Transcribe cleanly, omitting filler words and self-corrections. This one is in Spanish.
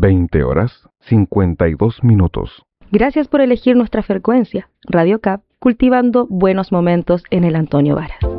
20:52. Gracias por elegir nuestra frecuencia. Radio CAP, cultivando buenos momentos en el Antonio Varas.